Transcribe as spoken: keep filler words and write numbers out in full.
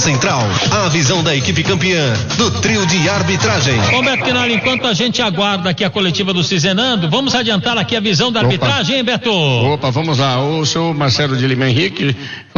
Central, a visão da equipe campeã do trio de arbitragem. Bom, Beto Quinalha, enquanto a gente aguarda aqui a coletiva do Cizenando, vamos adiantar aqui a visão da arbitragem, hein, Beto? Opa, vamos lá. O senhor Marcelo de Lima Henrique